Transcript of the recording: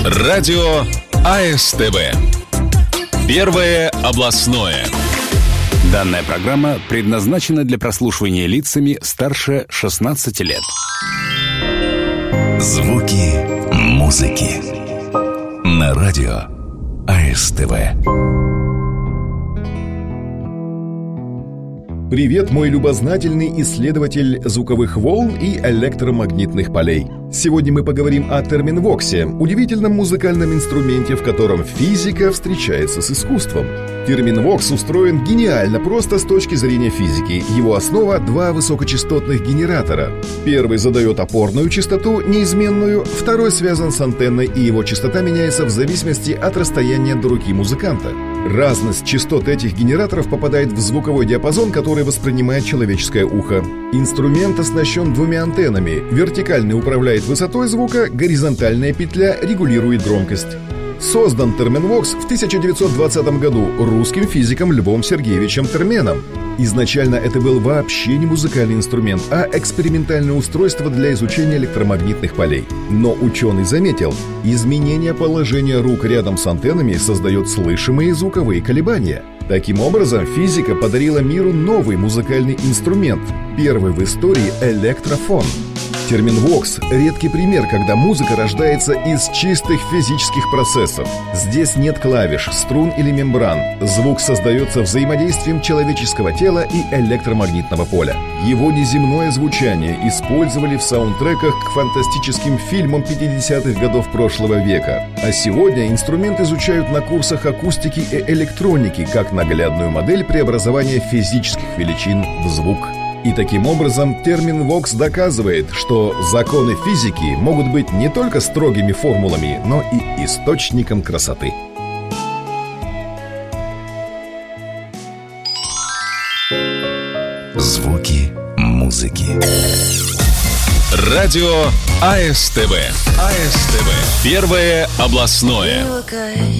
Радио АСТВ. Первое областное. Данная программа предназначена для прослушивания лицами старше 16 лет. Звуки музыки на радио АСТВ. Привет, мой любознательный исследователь звуковых волн и электромагнитных полей. Сегодня мы поговорим о терминвоксе, удивительном музыкальном инструменте, в котором физика встречается с искусством. Терминвокс устроен гениально просто с точки зрения физики. Его основа — два высокочастотных генератора. Первый задает опорную частоту, неизменную, второй связан с антенной, и его частота меняется в зависимости от расстояния до руки музыканта. Разность частот этих генераторов попадает в звуковой диапазон, который воспринимает человеческое ухо. Инструмент оснащен двумя антеннами. Вертикальный управляет высотой звука, горизонтальная петля регулирует громкость. Создан терминвокс в 1920 году русским физиком Львом Сергеевичем Терменом. Изначально это был вообще не музыкальный инструмент, а экспериментальное устройство для изучения электромагнитных полей. Но ученый заметил, изменение положения рук рядом с антеннами создает слышимые звуковые колебания. Таким образом, физика подарила миру новый музыкальный инструмент, первый в истории электрофон. Терминвокс — редкий пример, когда музыка рождается из чистых физических процессов. Здесь нет клавиш, струн или мембран. Звук создается взаимодействием человеческого тела и электромагнитного поля. Его неземное звучание использовали в саундтреках к фантастическим фильмам 50-х годов прошлого века. А сегодня инструмент изучают на курсах акустики и электроники как наглядную модель преобразования физических величин в звук. И таким образом терминвокс доказывает, что законы физики могут быть не только строгими формулами, но и источником красоты. Звуки музыки. Радио АСТВ. Первое областное.